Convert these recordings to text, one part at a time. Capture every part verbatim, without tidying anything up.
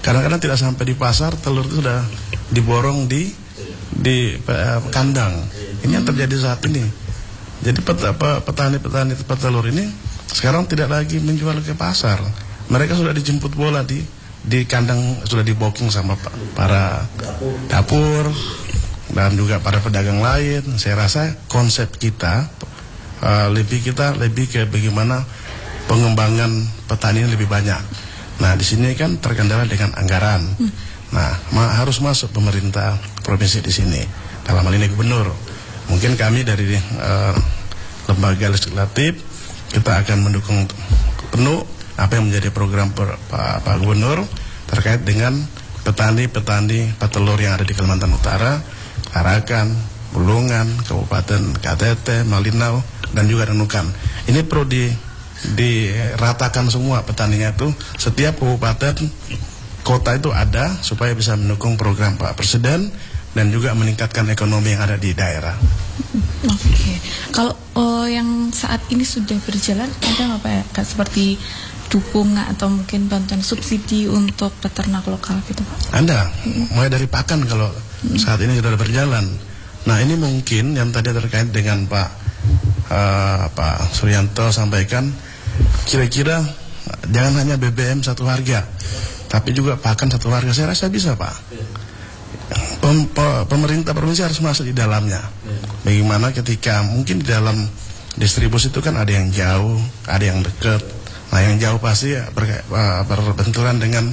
kadang-kadang tidak sampai di pasar, telur itu sudah diborong di di uh, kandang. Ini yang terjadi saat ini. Jadi pet, apa, petani-petani petelur ini sekarang tidak lagi menjual ke pasar. Mereka sudah dijemput bola di di kandang, sudah di booking sama para dapur dan juga para pedagang lain. Saya rasa konsep kita uh, lebih kita lebih ke bagaimana pengembangan petani lebih banyak. Nah, di sini kan terkendala dengan anggaran. Hmm. Nah, ma harus masuk pemerintah provinsi di sini. Dalam hal ini gubernur. Mungkin kami dari uh, lembaga legislatif kita akan mendukung penuh apa yang menjadi program per, Pak, Pak Gubernur terkait dengan petani-petani petelur yang ada di Kalimantan Utara, Tarakan, Bulungan, Kabupaten K T T, Malinau, dan juga Nunukan. Ini perlu di diratakan semua petaninya itu, setiap kabupaten kota itu ada supaya bisa mendukung program Pak Presiden dan juga meningkatkan ekonomi yang ada di daerah. Oke, okay. Kalau oh, yang saat ini sudah berjalan ada nggak Pak ya, seperti dukungan atau mungkin bantuan subsidi untuk peternak lokal gitu Pak? Ada, mm-hmm. mulai dari pakan kalau mm-hmm. saat ini sudah berjalan. Nah ini mungkin yang tadi terkait dengan Pak uh, Pak Suryanto sampaikan, kira-kira jangan hanya B B M satu harga, tapi juga pakan satu harga. Saya rasa bisa Pak. Pem, pe, pemerintah provinsi harus masuk di dalamnya. Bagaimana ketika mungkin di dalam distribusi itu kan ada yang jauh, ada yang dekat. Nah yang jauh pasti ya ber, berbenturan dengan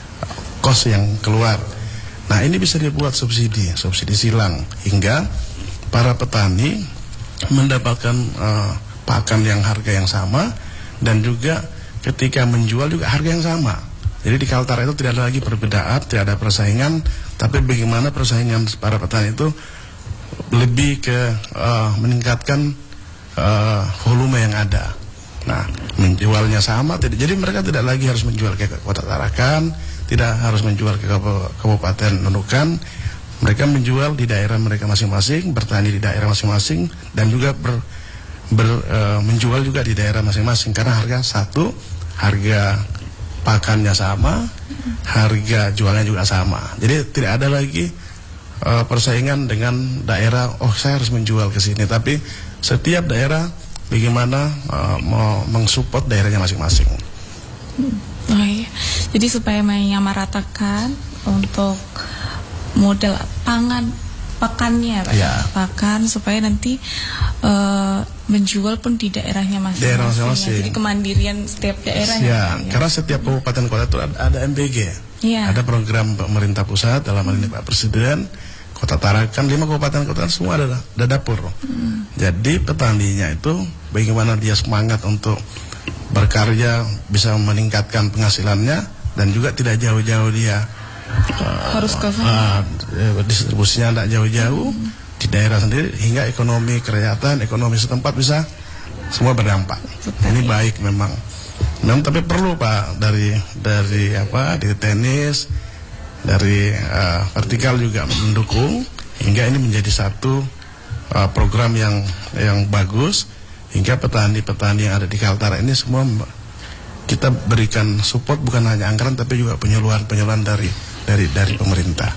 kos yang keluar. Nah ini bisa dibuat subsidi, subsidi silang hingga para petani mendapatkan uh, pakan yang harga yang sama dan juga ketika menjual juga harga yang sama. Jadi di Kaltara itu tidak ada lagi perbedaan, tidak ada persaingan, tapi bagaimana persaingan para petani itu lebih ke uh, meningkatkan uh, volume yang ada. Nah, menjualnya sama, jadi mereka tidak lagi harus menjual ke Kota Tarakan, tidak harus menjual ke Kabupaten Nunukan. Mereka menjual di daerah mereka masing-masing, bertani di daerah masing-masing, dan juga ber, ber, uh, menjual juga di daerah masing-masing karena harga satu, harga pakannya sama, harga jualnya juga sama. Jadi tidak ada lagi uh, persaingan dengan daerah, oh saya harus menjual ke sini, tapi setiap daerah bagaimana uh, mau mensupport daerahnya masing-masing. Hmm. Oh iya. Jadi supaya menyamaratakan untuk modal pangan pakannya, Pak. Ya. Pakan supaya nanti uh, menjual pun di daerahnya masing-masing. Daerah masing-masing. Ya. Jadi kemandirian setiap daerah. Ya, ya, karena setiap kabupaten kota itu ada, ada M B G. Ya. Ada program pemerintah pusat dalam hal ini Pak Presiden. Kota Tarakan, lima kabupaten kota semua ada, ada dapur. Hmm. Jadi petaninya itu bagaimana dia semangat untuk berkarya, bisa meningkatkan penghasilannya, dan juga tidak jauh-jauh dia uh, harus ke uh, distribusinya tidak jauh-jauh hmm. di daerah sendiri, hingga ekonomi kerakyatan, ekonomi setempat bisa semua berdampak. Betul. Ini baik memang. Memang tapi perlu Pak dari dari apa dari tenis, dari uh, vertikal juga mendukung hingga ini menjadi satu uh, program yang yang bagus hingga petani-petani yang ada di Kaltara ini semua kita berikan support, bukan hanya anggaran tapi juga penyuluhan-penyuluhan dari dari dari pemerintah.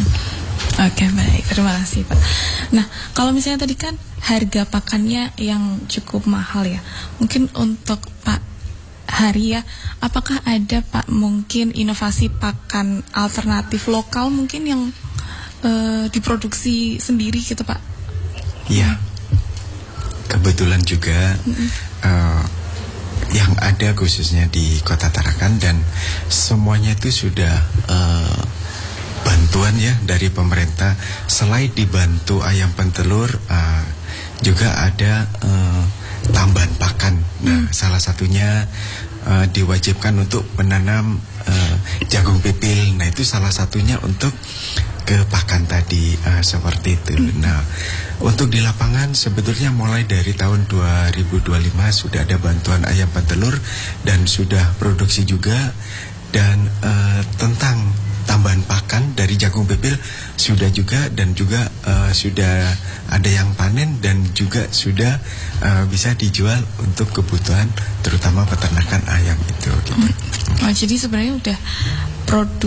Oke, baik, terima kasih Pak. Nah, kalau misalnya tadi kan harga pakannya yang cukup mahal ya, mungkin untuk Pak Hari ya, apakah ada Pak mungkin inovasi pakan alternatif lokal mungkin yang uh, diproduksi sendiri gitu Pak? Iya, kebetulan juga mm-hmm. uh, yang ada khususnya di Kota Tarakan dan semuanya itu sudah uh, bantuan ya dari pemerintah. Selain dibantu ayam pentelur, uh, juga ada uh, tambahan pakan. Nah, hmm. salah satunya uh, diwajibkan untuk menanam uh, jagung pipil. Nah, itu salah satunya untuk ke pakan tadi uh, seperti itu. Hmm. Nah, untuk di lapangan sebetulnya mulai dari tahun dua ribu dua puluh lima sudah ada bantuan ayam pentelur dan sudah produksi juga, dan uh, tentang tambahan pakan dari jagung pipil sudah juga, dan juga uh, sudah ada yang panen dan juga sudah uh, bisa dijual untuk kebutuhan terutama peternakan ayam itu gitu. Oh, jadi sebenarnya udah produk